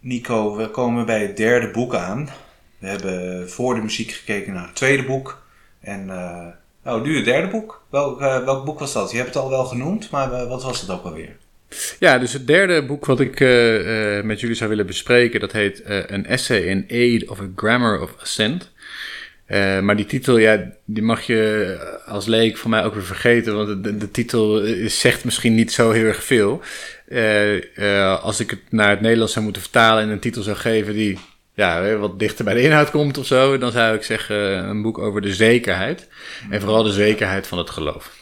Nico, we komen bij het derde boek aan. We hebben voor de muziek gekeken naar het tweede boek. En nu het derde boek. Welk boek was dat? Je hebt het al wel genoemd, maar wat was het ook alweer? Ja, dus het derde boek wat ik met jullie zou willen bespreken, dat heet An Essay in Aid of a Grammar of Assent. Maar die titel, die mag je als leek van mij ook weer vergeten, want de titel zegt misschien niet zo heel erg veel. Als ik het naar het Nederlands zou moeten vertalen en een titel zou geven die wat dichter bij de inhoud komt of zo, dan zou ik zeggen een boek over de zekerheid. En vooral de zekerheid van het geloof.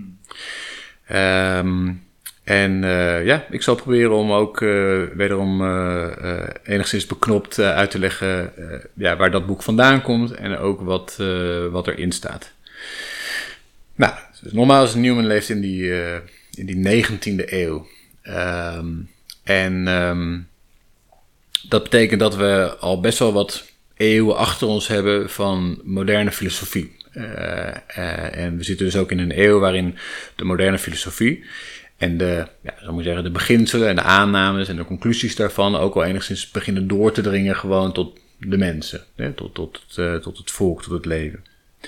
Ik zal proberen om ook wederom enigszins beknopt uit te leggen waar dat boek vandaan komt en ook wat erin staat. Nou, dus nogmaals, Newman leeft in die 19e eeuw. Dat betekent dat we al best wel wat eeuwen achter ons hebben van moderne filosofie. En we zitten dus ook in een eeuw waarin de moderne filosofie en de beginselen en de aannames en de conclusies daarvan ook al enigszins beginnen door te dringen gewoon tot de mensen. Tot het volk, tot het leven.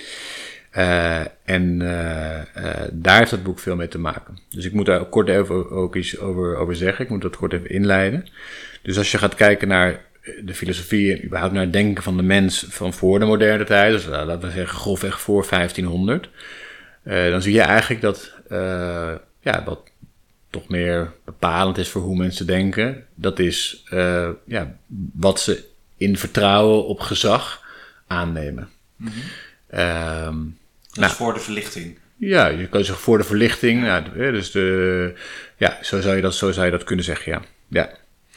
Daar heeft het boek veel mee te maken. Dus ik moet daar kort even ook iets over zeggen. Ik moet dat kort even inleiden. Dus als je gaat kijken naar de filosofie en überhaupt naar het denken van de mens van voor de moderne tijd, dus laten we zeggen grofweg voor 1500, dan zie je eigenlijk dat wat toch meer bepalend is voor hoe mensen denken, dat is wat ze in vertrouwen op gezag aannemen. Mm-hmm. Dat is voor de verlichting. Ja, je kan zeggen voor de verlichting. Ja, dus zo zou je dat kunnen zeggen, ja.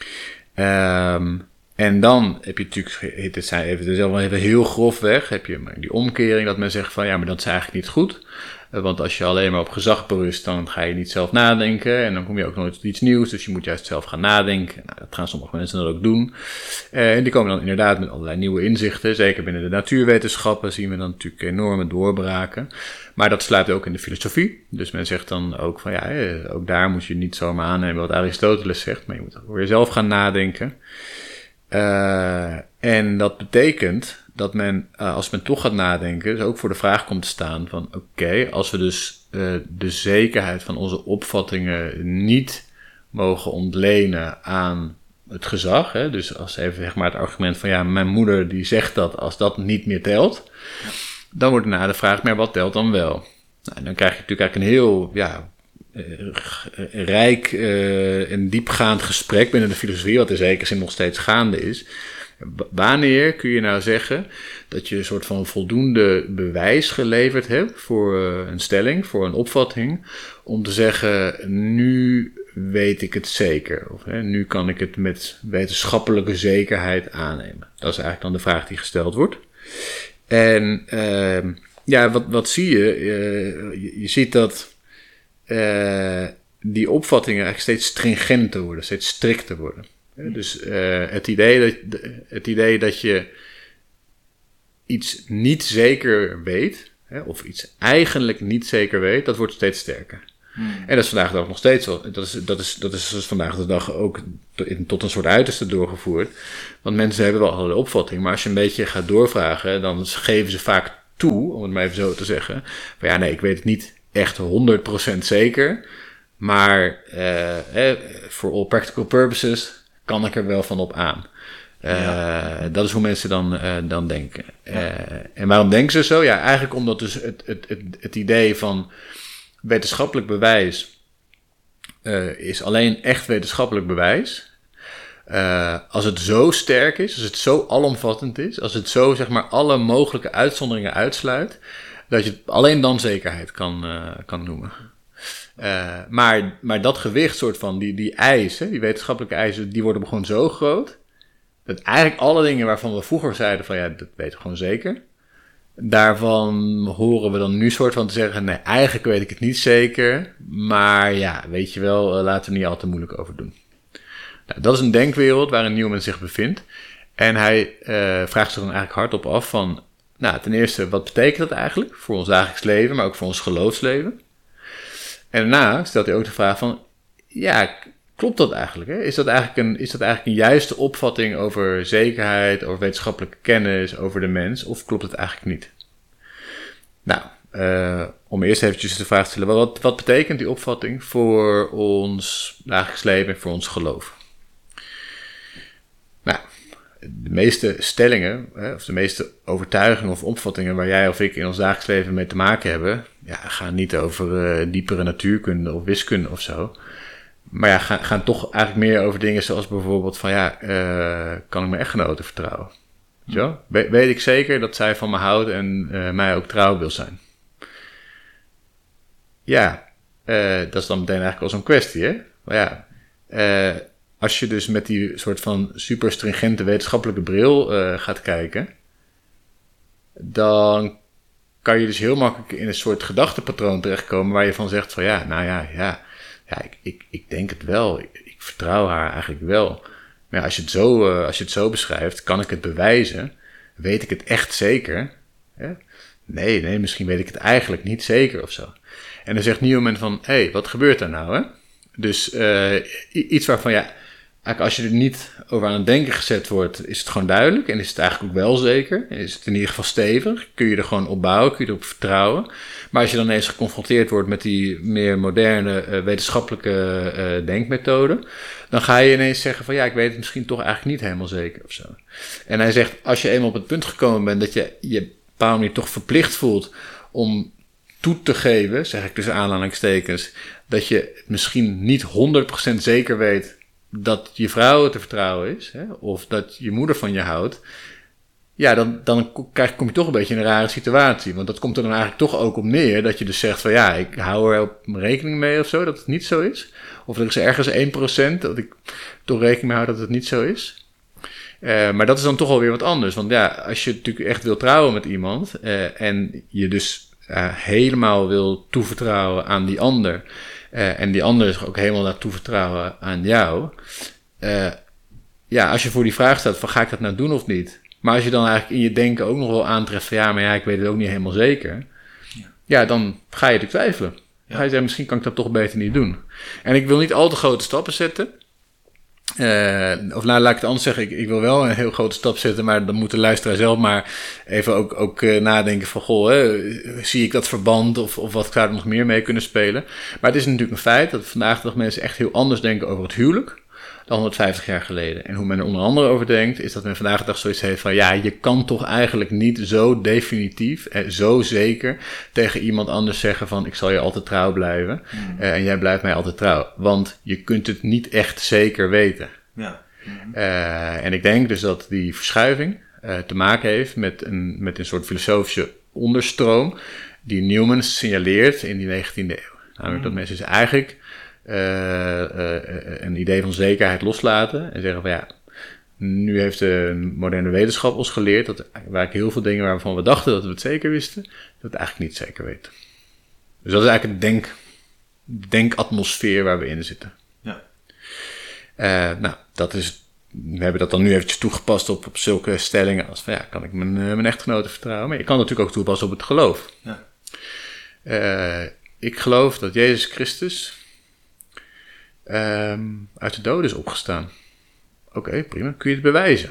En dan heb je natuurlijk, het zijn even heel grofweg, heb je die omkering dat men zegt van maar dat is eigenlijk niet goed. Want als je alleen maar op gezag berust, dan ga je niet zelf nadenken. En dan kom je ook nooit tot iets nieuws. Dus je moet juist zelf gaan nadenken. Nou, dat gaan sommige mensen dan ook doen. En die komen dan inderdaad met allerlei nieuwe inzichten. Zeker binnen de natuurwetenschappen zien we dan natuurlijk enorme doorbraken. Maar dat sluit ook in de filosofie. Dus men zegt dan ook van ook daar moet je niet zomaar aannemen wat Aristoteles zegt. Maar je moet voor jezelf gaan nadenken. En dat betekent dat men, als men toch gaat nadenken, dus ook voor de vraag komt te staan van oké, als we dus de zekerheid van onze opvattingen niet mogen ontlenen aan het gezag, dus als even zeg maar het argument van mijn moeder die zegt dat, als dat niet meer telt, dan wordt daarna de vraag, maar wat telt dan wel? Nou, en dan krijg je natuurlijk eigenlijk een heel rijk en diepgaand gesprek binnen de filosofie, wat in zekere zin nog steeds gaande is. Wanneer kun je nou zeggen dat je een soort van voldoende bewijs geleverd hebt voor een stelling, voor een opvatting, om te zeggen, nu weet ik het zeker. Of nu kan ik het met wetenschappelijke zekerheid aannemen. Dat is eigenlijk dan de vraag die gesteld wordt. En wat zie je? Je ziet dat die opvattingen eigenlijk steeds stringenter worden, steeds strikter worden. Dus het idee dat je iets niet zeker weet, of iets eigenlijk niet zeker weet, dat wordt steeds sterker. En dat is vandaag de dag nog steeds zo. Dat is dus vandaag de dag ook tot een soort uiterste doorgevoerd. Want mensen hebben wel allerlei opvattingen, maar als je een beetje gaat doorvragen, dan geven ze vaak toe, om het maar even zo te zeggen, van ik weet het niet echt 100% zeker, maar for all practical purposes kan ik er wel van op aan. Dat is hoe mensen dan denken. En waarom denken ze zo? Eigenlijk omdat dus het idee van wetenschappelijk bewijs is alleen echt wetenschappelijk bewijs. Als het zo sterk is, als het zo alomvattend is, als het zo zeg maar alle mogelijke uitzonderingen uitsluit, dat je alleen dan zekerheid kan noemen. Maar dat gewicht soort van, die eisen, die wetenschappelijke eisen, die worden gewoon zo groot, dat eigenlijk alle dingen waarvan we vroeger zeiden van dat weten we gewoon zeker, daarvan horen we dan nu soort van te zeggen, nee, eigenlijk weet ik het niet zeker, maar weet je wel, laten we er niet al te moeilijk over doen. Nou, dat is een denkwereld waarin Newman zich bevindt. En hij vraagt zich dan eigenlijk hardop af van, ten eerste, wat betekent dat eigenlijk voor ons dagelijks leven, maar ook voor ons geloofsleven? En daarna stelt hij ook de vraag van, klopt dat eigenlijk? Hè? Is dat eigenlijk een juiste opvatting over zekerheid, over wetenschappelijke kennis, over de mens? Of klopt het eigenlijk niet? Nou, om eerst eventjes de vraag te stellen, wat betekent die opvatting voor ons dagelijks leven en voor ons geloof? Nou, de meeste stellingen, of de meeste overtuigingen of opvattingen waar jij of ik in ons dagelijks leven mee te maken hebben, gaan niet over diepere natuurkunde of wiskunde of zo. Maar gaan toch eigenlijk meer over dingen zoals bijvoorbeeld van kan ik mijn echtgenote vertrouwen? Zo? Weet ik zeker dat zij van me houdt en mij ook trouw wil zijn? Ja, dat is dan meteen eigenlijk al zo'n kwestie, hè? Maar als je dus met die soort van super stringente wetenschappelijke bril gaat kijken, dan kan je dus heel makkelijk in een soort gedachtepatroon terechtkomen waar je van zegt van ik denk het wel, ik vertrouw haar eigenlijk wel. Maar als je het zo beschrijft, kan ik het bewijzen? Weet ik het echt zeker? Ja? Nee, misschien weet ik het eigenlijk niet zeker of zo. En dan zegt Newman van, wat gebeurt daar nou, hè? Dus iets waarvan eigenlijk als je er niet over aan het denken gezet wordt, is het gewoon duidelijk. En is het eigenlijk ook wel zeker. Is het in ieder geval stevig. Kun je er gewoon op bouwen, kun je erop vertrouwen. Maar als je dan eens geconfronteerd wordt met die meer moderne wetenschappelijke denkmethode, dan ga je ineens zeggen van ik weet het misschien toch eigenlijk niet helemaal zeker of zo. En hij zegt, als je eenmaal op het punt gekomen bent dat je je op een bepaalde manier toch verplicht voelt om toe te geven, zeg ik tussen aanhalingstekens, dat je misschien niet 100% zeker weet dat je vrouw te vertrouwen is, hè, of dat je moeder van je houdt, dan kom je toch een beetje in een rare situatie. Want dat komt er dan eigenlijk toch ook op neer, dat je dus zegt van ik hou er op rekening mee of zo, dat het niet zo is. Of er is ergens 1% dat ik toch rekening mee hou dat het niet zo is. Maar dat is dan toch alweer wat anders. Want als je natuurlijk echt wil trouwen met iemand, en je dus helemaal wil toevertrouwen aan die ander, en die ander is ook helemaal laat toevertrouwen aan jou. Als je voor die vraag staat van ga ik dat nou doen of niet? Maar als je dan eigenlijk in je denken ook nog wel aantreft van ik weet het ook niet helemaal zeker. Dan ga je natuurlijk twijfelen. Dan ga je zeggen, misschien kan ik dat toch beter niet doen. En ik wil niet al te grote stappen zetten. Laat ik het anders zeggen, ik wil wel een heel grote stap zetten, maar dan moet de luisteraar zelf maar even ook nadenken van, zie ik dat verband of wat zou er nog meer mee kunnen spelen? Maar het is natuurlijk een feit dat vandaag de dag mensen echt heel anders denken over het huwelijk dan 150 jaar geleden. En hoe men er onder andere over denkt, is dat men vandaag de dag zoiets heeft van, je kan toch eigenlijk niet zo definitief en zo zeker tegen iemand anders zeggen van, ik zal je altijd trouw blijven en jij blijft mij altijd trouw. Want je kunt het niet echt zeker weten. Ja. En ik denk dus dat die verschuiving te maken heeft met een soort filosofische onderstroom die Newman signaleert in die 19e eeuw. Namelijk dat mensen dus eigenlijk een idee van zekerheid loslaten en zeggen van nu heeft de moderne wetenschap ons geleerd dat waar heel veel dingen waarvan we dachten dat we het zeker wisten, dat we het eigenlijk niet zeker weten. Dus dat is eigenlijk de denkatmosfeer waar we in zitten. Ja. We hebben dat dan nu eventjes toegepast op zulke stellingen als van kan ik mijn echtgenote vertrouwen? Maar je kan natuurlijk ook toepassen op het geloof. Ja. Ik geloof dat Jezus Christus uit de doden is opgestaan. Oké, prima. Kun je het bewijzen?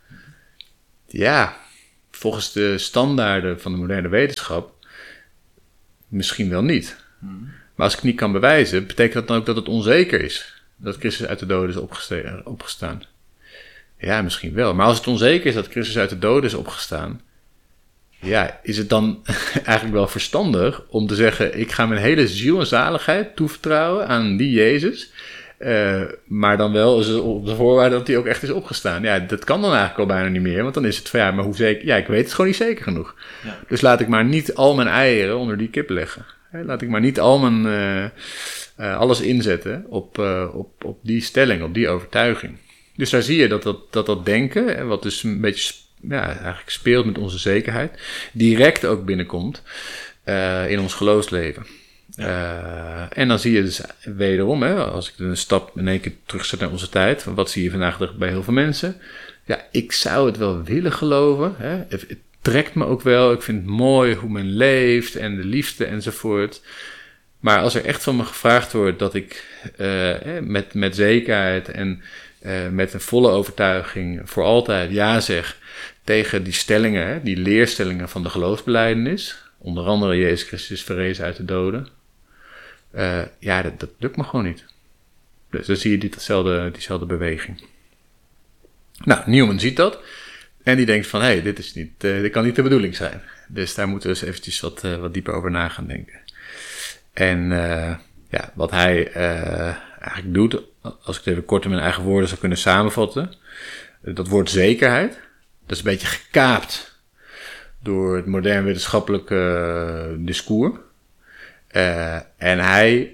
Ja, volgens de standaarden van de moderne wetenschap misschien wel niet. Maar als ik het niet kan bewijzen, betekent dat dan ook dat het onzeker is dat Christus uit de doden is opgestaan? Ja, misschien wel. Maar als het onzeker is dat Christus uit de doden is opgestaan, is het dan eigenlijk wel verstandig om te zeggen, ik ga mijn hele ziel en zaligheid toevertrouwen aan die Jezus, maar dan wel op de voorwaarde dat hij ook echt is opgestaan. Dat kan dan eigenlijk al bijna niet meer, want dan is het van maar hoe zeker? Ik weet het gewoon niet zeker genoeg. Ja. Dus laat ik maar niet al mijn eieren onder die kip leggen. Laat ik maar niet al mijn alles inzetten op die stelling, op die overtuiging. Dus daar zie je dat denken, wat dus een beetje eigenlijk speelt met onze zekerheid, direct ook binnenkomt in ons geloofsleven. Ja. En dan zie je dus wederom, als ik een stap in één keer terugzet naar onze tijd, wat zie je vandaag bij heel veel mensen? Ik zou het wel willen geloven. Het trekt me ook wel. Ik vind het mooi hoe men leeft en de liefde enzovoort. Maar als er echt van me gevraagd wordt dat ik met zekerheid en met een volle overtuiging voor altijd ja zeg tegen die stellingen, die leerstellingen van de geloofsbelijdenis, onder andere Jezus Christus verrezen uit de doden, dat lukt me gewoon niet. Dus dan zie je diezelfde beweging. Nou, Newman ziet dat en die denkt van, dit kan niet de bedoeling zijn. Dus daar moeten we eens eventjes wat dieper over na gaan denken. En wat hij eigenlijk doet, als ik het even kort in mijn eigen woorden zou kunnen samenvatten, dat woord zekerheid, dat is een beetje gekaapt door het modern wetenschappelijke discours. En hij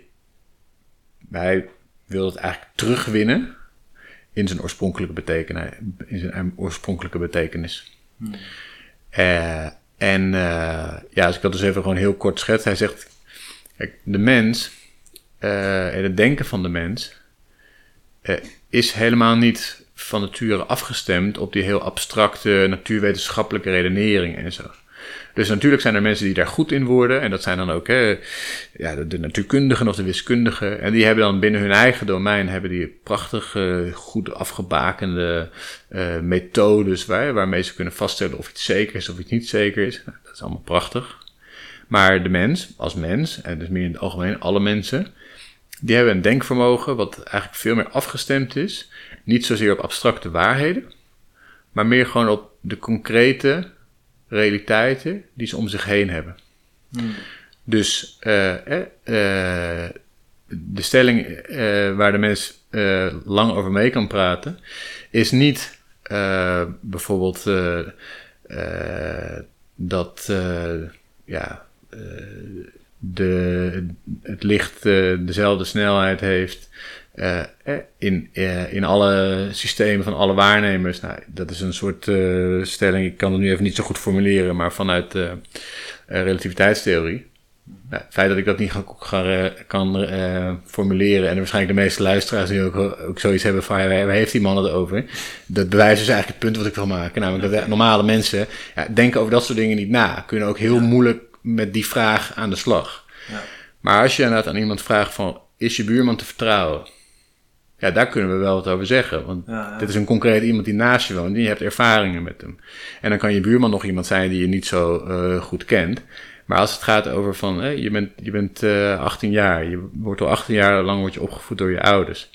wil het eigenlijk terugwinnen in zijn oorspronkelijke betekenis. Als ik dat dus even gewoon heel kort schets. Hij zegt, kijk, de mens en het denken van de mens is helemaal niet van nature afgestemd op die heel abstracte natuurwetenschappelijke redenering en zo. Dus natuurlijk zijn er mensen die daar goed in worden. En dat zijn dan ook de natuurkundigen of de wiskundigen. En die hebben dan binnen hun eigen domein die prachtig goed afgebakende methodes waarmee ze kunnen vaststellen of iets zeker is of iets niet zeker is. Nou, dat is allemaal prachtig. Maar de mens, als mens, en dus meer in het algemeen alle mensen, die hebben een denkvermogen wat eigenlijk veel meer afgestemd is. Niet zozeer op abstracte waarheden, maar meer gewoon op de concrete realiteiten die ze om zich heen hebben. Dus de stelling waar de mens lang over mee kan praten, is niet bijvoorbeeld dat het licht dezelfde snelheid heeft in alle systemen van alle waarnemers. Nou, dat is een soort stelling, ik kan het nu even niet zo goed formuleren, maar vanuit relativiteitstheorie. Nou, het feit dat ik dat niet kan formuleren en waarschijnlijk de meeste luisteraars die ook zoiets hebben van, waar heeft die man het over? Dat bewijst dus eigenlijk het punt wat ik wil maken. Namelijk dat normale mensen denken over dat soort dingen niet na. Kunnen ook heel moeilijk met die vraag aan de slag. Ja. Maar als je inderdaad aan iemand vraagt van, is je buurman te vertrouwen? Ja, daar kunnen we wel wat over zeggen. Want dit is een concreet iemand die naast je woont. Die hebt ervaringen met hem. En dan kan je buurman nog iemand zijn die je niet zo goed kent. Maar als het gaat over van, je bent 18 jaar. Je wordt al 18 jaar lang opgevoed door je ouders.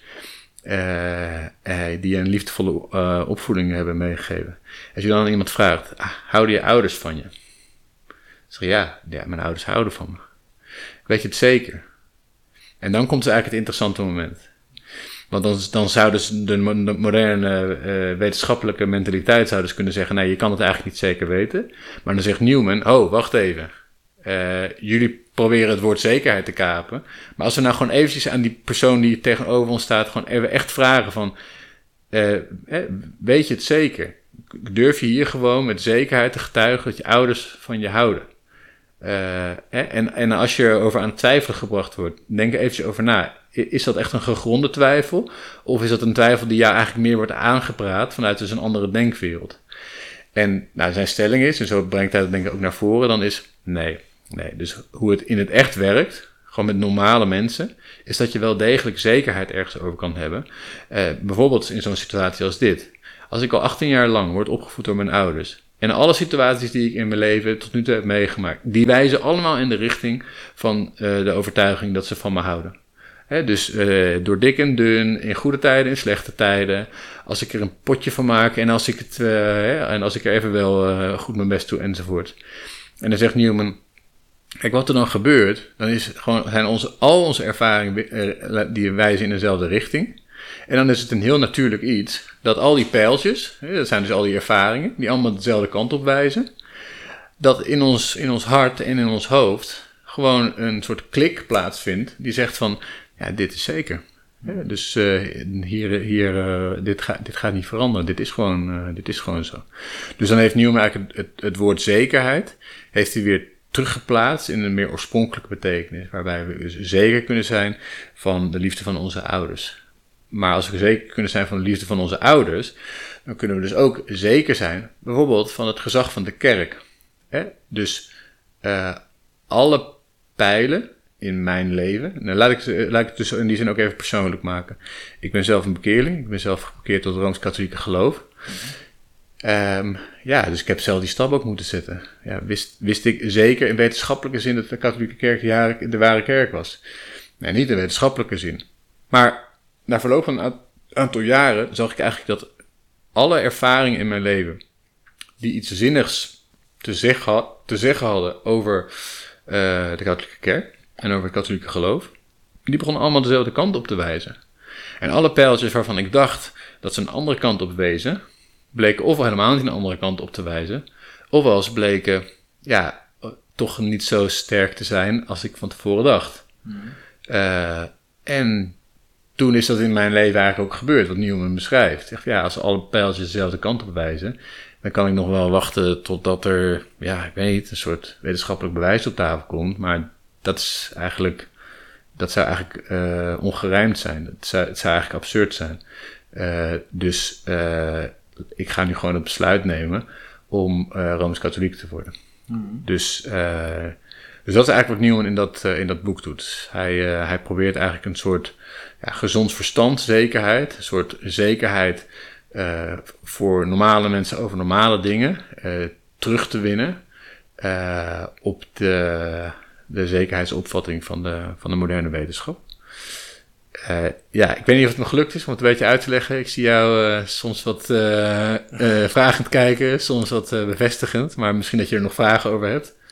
Die een liefdevolle opvoeding hebben meegegeven. Als je dan aan iemand vraagt, houden je ouders van je? Zeg ja, mijn ouders houden van me. Weet je het zeker? En dan komt eigenlijk het interessante moment. Want dan zou dus de moderne wetenschappelijke mentaliteit zou dus kunnen zeggen, nee, je kan het eigenlijk niet zeker weten. Maar dan zegt Newman, wacht even. Jullie proberen het woord zekerheid te kapen. Maar als we nou gewoon eventjes aan die persoon die tegenover ons staat, gewoon even echt vragen van, weet je het zeker? Durf je hier gewoon met zekerheid te getuigen dat je ouders van je houden? En als je erover aan het twijfelen gebracht wordt, denk er eventjes over na. Is dat echt een gegronde twijfel? Of is dat een twijfel die jou eigenlijk meer wordt aangepraat vanuit dus een andere denkwereld? En zijn stelling is, en zo brengt hij dat denk ik ook naar voren, dan is nee. Dus hoe het in het echt werkt, gewoon met normale mensen, is dat je wel degelijk zekerheid ergens over kan hebben. Bijvoorbeeld in zo'n situatie als dit. Als ik al 18 jaar lang word opgevoed door mijn ouders, en alle situaties die ik in mijn leven tot nu toe heb meegemaakt, die wijzen allemaal in de richting van de overtuiging dat ze van me houden. Dus door dik en dun, in goede tijden, in slechte tijden, als ik er een potje van maak en als ik er even wel goed mijn best doe enzovoort. En dan zegt Newman, kijk, wat er dan gebeurt, dan zijn al onze ervaringen die wijzen in dezelfde richting. En dan is het een heel natuurlijk iets dat al die pijltjes, dat zijn dus al die ervaringen, die allemaal dezelfde kant op wijzen, dat in ons hart en in ons hoofd gewoon een soort klik plaatsvindt die zegt van, ja, dit is zeker. Dus dit gaat niet veranderen. Dit is gewoon zo. Dus dan heeft Newman eigenlijk het woord zekerheid, heeft hij weer teruggeplaatst in een meer oorspronkelijke betekenis, waarbij we dus zeker kunnen zijn van de liefde van onze ouders. Maar als we zeker kunnen zijn van de liefde van onze ouders, dan kunnen we dus ook zeker zijn, bijvoorbeeld van het gezag van de kerk. Dus alle pijlen in mijn leven. Nou, laat ik het dus in die zin ook even persoonlijk maken. Ik ben zelf een bekeerling. Ik ben zelf bekeerd tot het Rooms-Katholieke geloof. Dus ik heb zelf die stap ook moeten zetten. Ja, wist ik zeker in wetenschappelijke zin dat de katholieke kerk de ware kerk was. Nee, niet in wetenschappelijke zin. Maar na verloop van een aantal jaren zag ik eigenlijk dat alle ervaringen in mijn leven die iets zinnigs te zeggen hadden over de katholieke kerk en over het katholieke geloof, die begonnen allemaal dezelfde kant op te wijzen. En alle pijltjes waarvan ik dacht dat ze een andere kant op wezen, bleken ofwel helemaal niet een andere kant op te wijzen, ofwel ze bleken toch niet zo sterk te zijn als ik van tevoren dacht. En toen is dat in mijn leven eigenlijk ook gebeurd, wat Newman beschrijft. Zegt, als alle pijltjes dezelfde kant op wijzen, dan kan ik nog wel wachten totdat er, ik weet niet, een soort wetenschappelijk bewijs op tafel komt. Maar dat zou eigenlijk ongerijmd zijn. Het zou eigenlijk absurd zijn. Dus ik ga nu gewoon het besluit nemen om Rooms-Katholiek te worden. Dus dat is eigenlijk wat Newman in dat boek doet. Hij probeert eigenlijk een soort gezond verstand, zekerheid. Een soort zekerheid voor normale mensen over normale dingen terug te winnen op de zekerheidsopvatting van de moderne wetenschap. Ik weet niet of het me gelukt is om het een beetje uit te leggen. Ik zie jou soms wat vragend kijken, soms wat bevestigend. Maar misschien dat je er nog vragen over hebt.